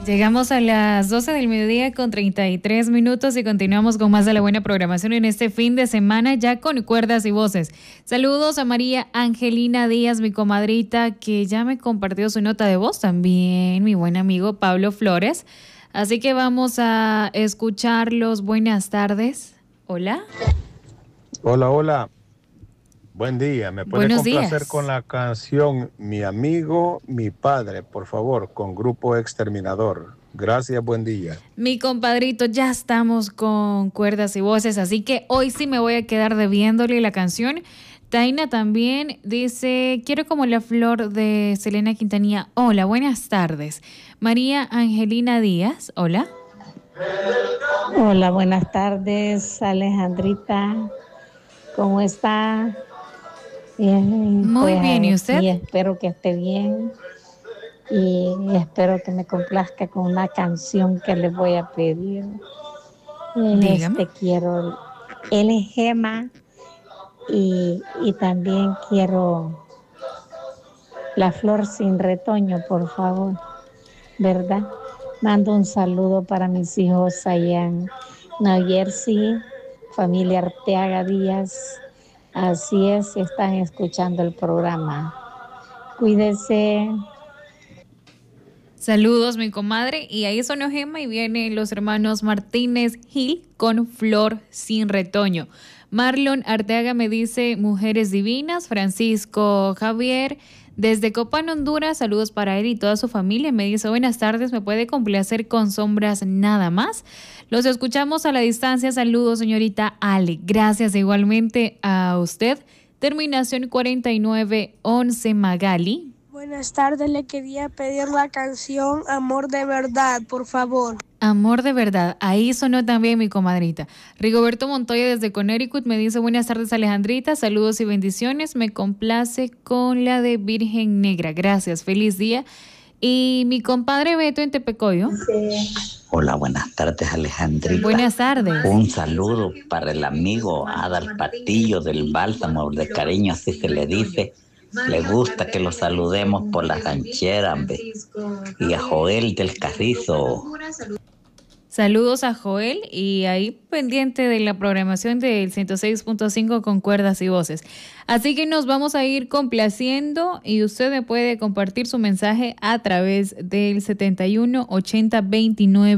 Llegamos a las 12 del mediodía con 33 minutos y continuamos con más de la buena programación en este fin de semana ya con cuerdas y voces. Saludos a María Angelina Díaz, mi comadrita, que ya me compartió su nota de voz. También mi buen amigo Pablo Flores. Así que vamos a escucharlos. Buenas tardes. Hola. Hola, hola. Buen día. ¿Me puede Buenos complacer días. con la canción Mi amigo, mi padre, por favor, con Grupo Exterminador? Gracias, buen día. Mi compadrito, ya estamos con cuerdas y voces, así que hoy sí me voy a quedar debiéndole la canción. Taina también dice, quiero como la flor de Selena Quintanilla. Hola, buenas tardes. María Angelina Díaz, hola. Hola, buenas tardes, Alejandrita. ¿Cómo está? Muy Pues bien, ¿y usted? aquí espero que esté bien y espero que me complazca con una canción que le voy a pedir. Dígame. Quiero, él es Gema y también quiero La Flor Sin Retoño, por favor, ¿verdad? Mando un saludo para mis hijos allá en New Jersey, familia Arteaga Díaz. Así es, están escuchando el programa. Cuídese. Saludos, mi comadre. Y ahí sonó Gema y vienen los hermanos Martínez Gil con Flor Sin Retoño. Marlon Arteaga me dice Mujeres Divinas. Francisco Javier desde Copán, Honduras. Saludos para él y toda su familia. Me dice buenas tardes, me puede complacer con Sombras Nada Más. Los escuchamos a la distancia. Saludos, señorita Ale. Gracias igualmente a usted. Terminación 4911 Magali. Buenas tardes, le quería pedir la canción Amor de Verdad, por favor. Amor de Verdad, ahí sonó también mi comadrita. Rigoberto Montoya desde Connecticut me dice buenas tardes Alejandrita, saludos y bendiciones, me complace con la de Virgen Negra, gracias, feliz día. Y mi compadre Beto en Tepecoyo. Hola, buenas tardes Alejandrita. Buenas tardes. Un saludo para el amigo Adal Patillo del Bálsamo, de cariño así se le dice. Le gusta que lo saludemos por la ranchera, hombre. Y a Joel del Carrizo. Saludos a Joel y ahí pendiente de la programación del 106.5 con cuerdas y voces. Así que nos vamos a ir complaciendo y usted me puede compartir su mensaje a través del 71 80 29